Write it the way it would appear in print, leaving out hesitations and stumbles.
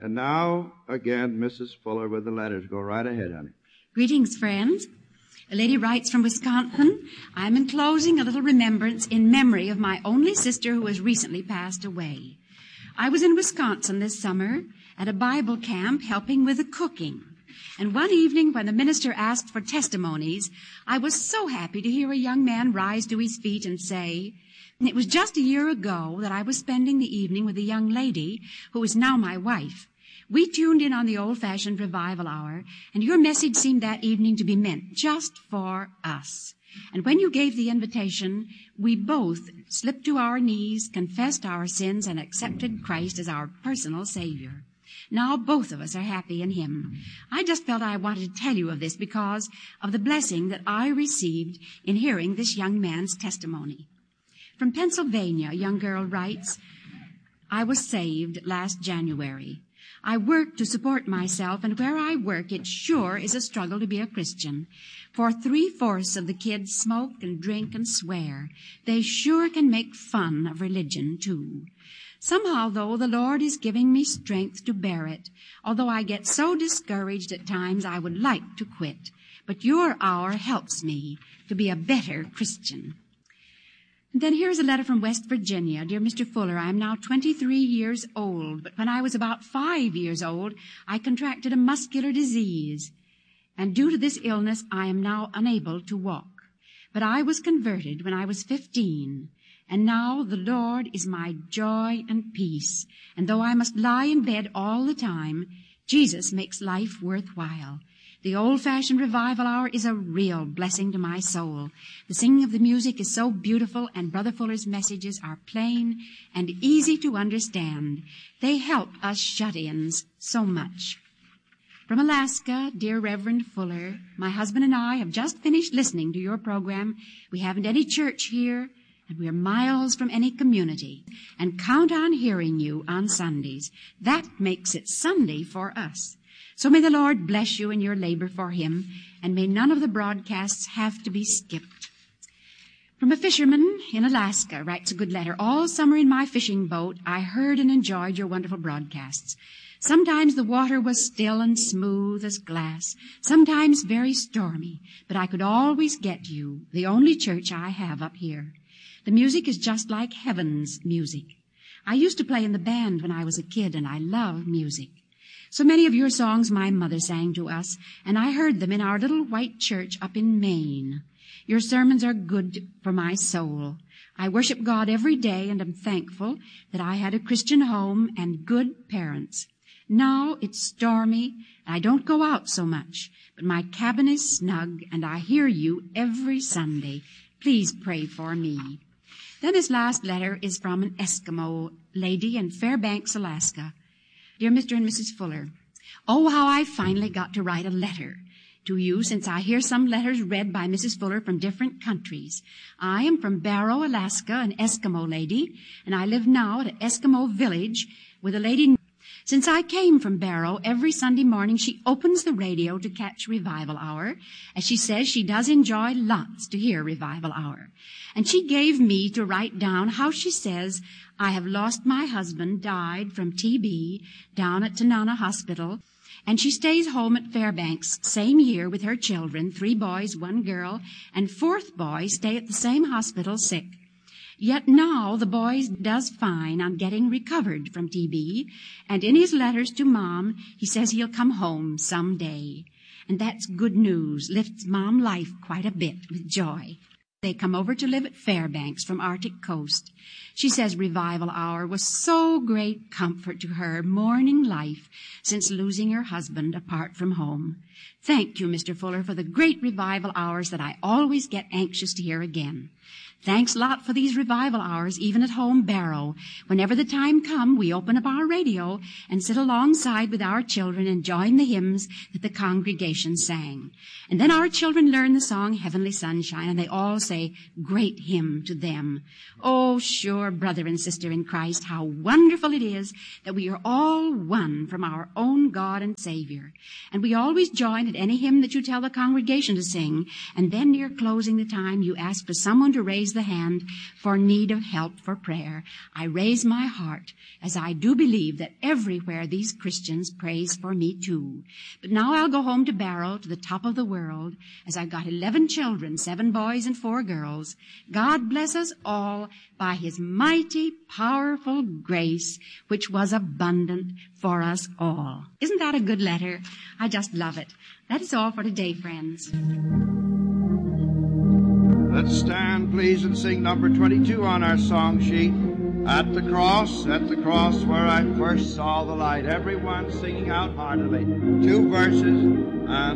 And now, again, Mrs. Fuller with the letters. Go right ahead, honey. Greetings, friends. A lady writes from Wisconsin. I'm enclosing a little remembrance in memory of my only sister who has recently passed away. I was in Wisconsin this summer at a Bible camp helping with the cooking. And one evening when the minister asked for testimonies, I was so happy to hear a young man rise to his feet and say, it was just a year ago that I was spending the evening with a young lady who is now my wife. We tuned in on the old-fashioned revival hour, and your message seemed that evening to be meant just for us. And when you gave the invitation, we both slipped to our knees, confessed our sins, and accepted Christ as our personal Savior. Now both of us are happy in Him. I just felt I wanted to tell you of this because of the blessing that I received in hearing this young man's testimony. From Pennsylvania, a young girl writes, I was saved last January. I work to support myself, and where I work, it sure is a struggle to be a Christian. For 3/4 of the kids smoke and drink and swear. They sure can make fun of religion, too. Somehow, though, the Lord is giving me strength to bear it, although I get so discouraged at times I would like to quit. But your hour helps me to be a better Christian. And then here's a letter from West Virginia. Dear Mr. Fuller, I am now 23 years old, but when I was about 5 years old, I contracted a muscular disease. And due to this illness, I am now unable to walk. But I was converted when I was 15. And now the Lord is my joy and peace. And though I must lie in bed all the time, Jesus makes life worthwhile. The old-fashioned revival hour is a real blessing to my soul. The singing of the music is so beautiful, and Brother Fuller's messages are plain and easy to understand. They help us shut-ins so much. From Alaska, dear Reverend Fuller, my husband and I have just finished listening to your program. We haven't any church here, and we're miles from any community, and count on hearing you on Sundays. That makes it Sunday for us. So may the Lord bless you in your labor for Him, and may none of the broadcasts have to be skipped. From a fisherman in Alaska writes a good letter. All summer in my fishing boat, I heard and enjoyed your wonderful broadcasts. Sometimes the water was still and smooth as glass, sometimes very stormy, but I could always get you, the only church I have up here. The music is just like heaven's music. I used to play in the band when I was a kid, and I love music. So many of your songs my mother sang to us, and I heard them in our little white church up in Maine. Your sermons are good for my soul. I worship God every day, and am thankful that I had a Christian home and good parents. Now it's stormy, and I don't go out so much, but my cabin is snug, and I hear you every Sunday. Please pray for me. Then this last letter is from an Eskimo lady in Fairbanks, Alaska. Dear Mr. and Mrs. Fuller, oh, how I finally got to write a letter to you, since I hear some letters read by Mrs. Fuller from different countries. I am from Barrow, Alaska, an Eskimo lady, and I live now at an Eskimo village with a lady. Since I came from Barrow, every Sunday morning she opens the radio to catch Revival Hour. As she says, she does enjoy lots to hear Revival Hour. And she gave me to write down how she says, I have lost my husband, died from TB, down at Tanana Hospital, and she stays home at Fairbanks same year with her children, 3 boys, 1 girl, and 4th boy stay at the same hospital sick. Yet now the boy does fine on getting recovered from TB, and in his letters to Mom, he says he'll come home someday. And that's good news, lifts Mom life quite a bit with joy. They come over to live at Fairbanks from Arctic Coast. She says Revival Hour was so great comfort to her mourning life since losing her husband apart from home. Thank you, Mr. Fuller, for the great Revival Hours that I always get anxious to hear again. Thanks a lot for these Revival Hours, even at home, Barrow. Whenever the time comes, we open up our radio and sit alongside with our children enjoying the hymns that the congregation sang. And then our children learn the song Heavenly Sunshine, and they all say, great hymn to them. Oh, sure, brother and sister in Christ, how wonderful it is that we are all one from our own God and Savior. And we always join at any hymn that you tell the congregation to sing, and then near closing the time, you ask for someone to raise raise the hand for need of help for prayer. I raise my heart as I do believe that everywhere these Christians prays for me too. But now I'll go home to Barrow, to the top of the world, as I've got 11 children, 7 boys and 4 girls. God bless us all by His mighty, powerful grace, which was abundant for us all. Isn't that a good letter? I just love it. That is all for today, friends. Let's stand, please, and sing number 22 on our song sheet. At the cross where I first saw the light. Everyone singing out heartily. 2 verses and